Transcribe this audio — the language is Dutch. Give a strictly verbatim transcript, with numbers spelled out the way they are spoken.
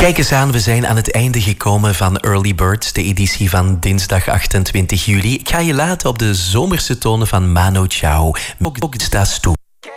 Kijk eens aan, we zijn aan het einde gekomen van Early Birds, de editie van dinsdag achtentwintig juli. Ik ga je laten op de zomerse tonen van Mano Chao. Ook dat toe.